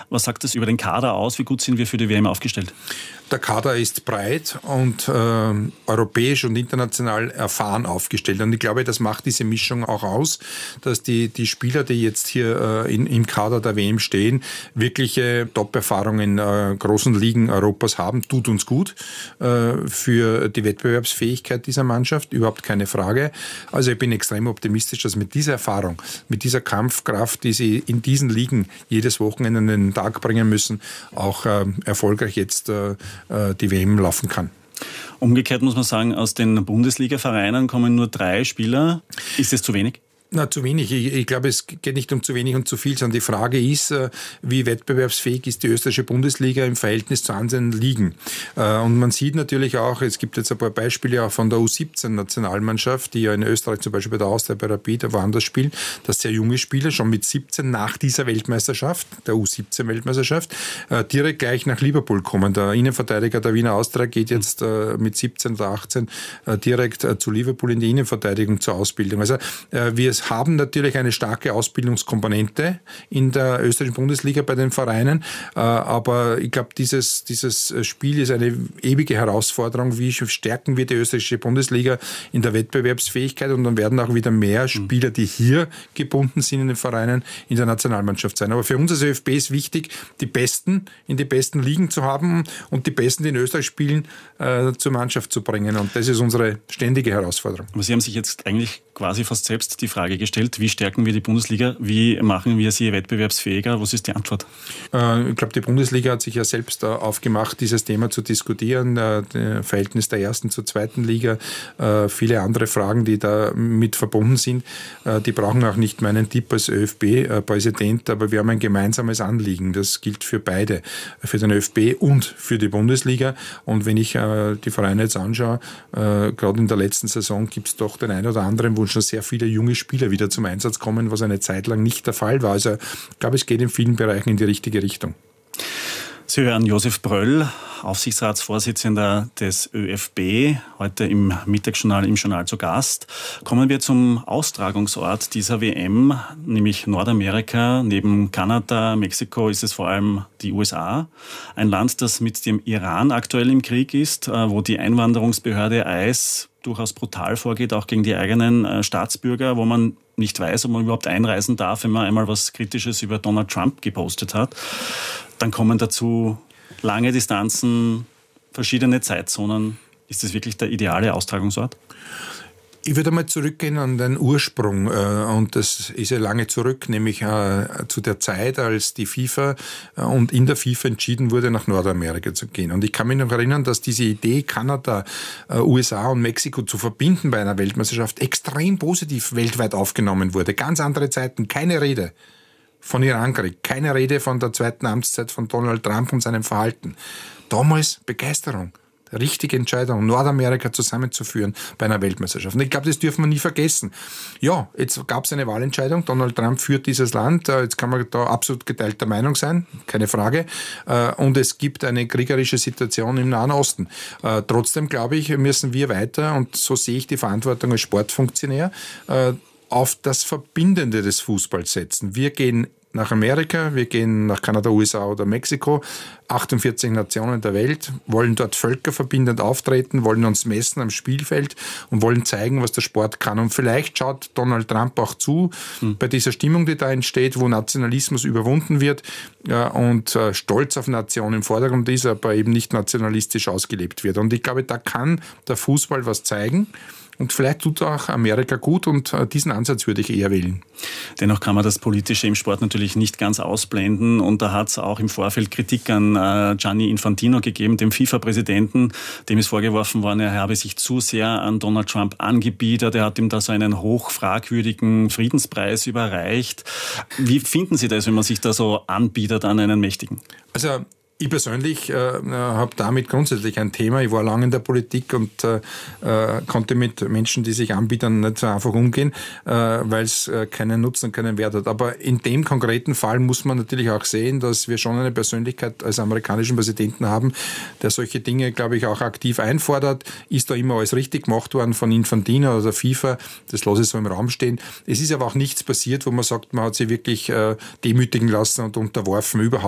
Was sagt das über den Kader aus? Wie gut sind wir für die WM aufgestellt? Der Kader ist breit und europäisch und international erfahren aufgestellt. Und ich glaube, das macht diese Mischung auch aus, dass die Spieler, die jetzt hier im Kader der WM stehen, wirkliche Top-Erfahrungen in großen Ligen Europas haben. Tut uns gut für die Wettbewerbsfähigkeit dieser Mannschaft, überhaupt keine Frage. Also ich bin extrem optimistisch, dass mit dieser Erfahrung, mit dieser Kampfkraft, die sie in diesen Ligen jedes Wochenende an den Tag bringen müssen, auch erfolgreich jetzt die WM laufen kann. Umgekehrt muss man sagen, aus den Bundesliga-Vereinen kommen nur 3 Spieler. Ist das zu wenig? Na, zu wenig. Ich glaube, es geht nicht um zu wenig und zu viel, sondern die Frage ist, wie wettbewerbsfähig ist die österreichische Bundesliga im Verhältnis zu anderen Ligen. Und man sieht natürlich auch, es gibt jetzt ein paar Beispiele auch von der U17-Nationalmannschaft, die ja in Österreich zum Beispiel bei der Austria, bei Rapid, woanders spielen, dass sehr junge Spieler schon mit 17 nach dieser Weltmeisterschaft, der U17-Weltmeisterschaft, direkt gleich nach Liverpool kommen. Der Innenverteidiger der Wiener Austria geht jetzt mit 17 oder 18 direkt zu Liverpool in die Innenverteidigung zur Ausbildung. Also wir haben natürlich eine starke Ausbildungskomponente in der österreichischen Bundesliga bei den Vereinen, aber ich glaube, dieses Spiel ist eine ewige Herausforderung. Wie stärken wir die österreichische Bundesliga in der Wettbewerbsfähigkeit? Und dann werden auch wieder mehr Spieler, die hier gebunden sind in den Vereinen, in der Nationalmannschaft sein. Aber für uns als ÖFB ist wichtig, die Besten in die besten Ligen zu haben und die Besten, die in Österreich spielen, zur Mannschaft zu bringen. Und das ist unsere ständige Herausforderung. Aber Sie haben sich jetzt eigentlich quasi fast selbst die Frage gestellt, wie stärken wir die Bundesliga, wie machen wir sie wettbewerbsfähiger? Was ist die Antwort? Ich glaube, die Bundesliga hat sich ja selbst aufgemacht, dieses Thema zu diskutieren, das Verhältnis der ersten zur zweiten Liga, viele andere Fragen, die da mit verbunden sind. Die brauchen auch nicht meinen Tipp als ÖFB-Präsident, aber wir haben ein gemeinsames Anliegen. Das gilt für beide, für den ÖFB und für die Bundesliga. Und wenn ich die Vereine jetzt anschaue, gerade in der letzten Saison gibt es doch den einen oder anderen, wo schon sehr viele junge Spieler wieder zum Einsatz kommen, was eine Zeit lang nicht der Fall war. Also ich glaube, es geht in vielen Bereichen in die richtige Richtung. Sie hören Josef Bröll, Aufsichtsratsvorsitzender des ÖFB, heute im Mittagsjournal, im Journal zu Gast. Kommen wir zum Austragungsort dieser WM, nämlich Nordamerika. Neben Kanada, Mexiko ist es vor allem die USA. Ein Land, das mit dem Iran aktuell im Krieg ist, wo die Einwanderungsbehörde ICE durchaus brutal vorgeht, auch gegen die eigenen Staatsbürger, wo man nicht weiß, ob man überhaupt einreisen darf, wenn man einmal was Kritisches über Donald Trump gepostet hat. Dann kommen dazu lange Distanzen, verschiedene Zeitzonen. Ist das wirklich der ideale Austragungsort? Ich würde einmal zurückgehen an den Ursprung und das ist ja lange zurück, nämlich zu der Zeit, als die FIFA und in der FIFA entschieden wurde, nach Nordamerika zu gehen. Und ich kann mich noch erinnern, dass diese Idee, Kanada, USA und Mexiko zu verbinden bei einer Weltmeisterschaft, extrem positiv weltweit aufgenommen wurde. Ganz andere Zeiten, keine Rede von Irankrieg, keine Rede von der zweiten Amtszeit von Donald Trump und seinem Verhalten. Damals Begeisterung. Richtige Entscheidung, Nordamerika zusammenzuführen bei einer Weltmeisterschaft. Und ich glaube, das dürfen wir nie vergessen. Ja, jetzt gab es eine Wahlentscheidung, Donald Trump führt dieses Land, jetzt kann man da absolut geteilter Meinung sein, keine Frage. Und es gibt eine kriegerische Situation im Nahen Osten. Trotzdem, glaube ich, müssen wir weiter, und so sehe ich die Verantwortung als Sportfunktionär, auf das Verbindende des Fußballs setzen. Wir gehen nach Amerika, wir gehen nach Kanada, USA oder Mexiko, 48 Nationen der Welt, wollen dort völkerverbindend auftreten, wollen uns messen am Spielfeld und wollen zeigen, was der Sport kann. Und vielleicht schaut Donald Trump auch zu bei dieser Stimmung, die da entsteht, wo Nationalismus überwunden wird und Stolz auf Nation im Vordergrund ist, aber eben nicht nationalistisch ausgelebt wird. Und ich glaube, da kann der Fußball was zeigen. Und vielleicht tut auch Amerika gut und diesen Ansatz würde ich eher wählen. Dennoch kann man das Politische im Sport natürlich nicht ganz ausblenden. Und da hat es auch im Vorfeld Kritik an Gianni Infantino gegeben, dem FIFA-Präsidenten. Dem ist vorgeworfen worden, er habe sich zu sehr an Donald Trump angebietet. Er hat ihm da so einen hochfragwürdigen Friedenspreis überreicht. Wie finden Sie das, wenn man sich da so anbietet an einen Mächtigen? Also ich persönlich habe damit grundsätzlich ein Thema. Ich war lange in der Politik und konnte mit Menschen, die sich anbieten, nicht so einfach umgehen, weil es keinen Nutzen und keinen Wert hat. Aber in dem konkreten Fall muss man natürlich auch sehen, dass wir schon eine Persönlichkeit als amerikanischen Präsidenten haben, der solche Dinge, glaube ich, auch aktiv einfordert. Ist da immer alles richtig gemacht worden von Infantino oder der FIFA? Das lasse ich so im Raum stehen. Es ist aber auch nichts passiert, wo man sagt, man hat sich wirklich demütigen lassen und unterworfen, überhaupt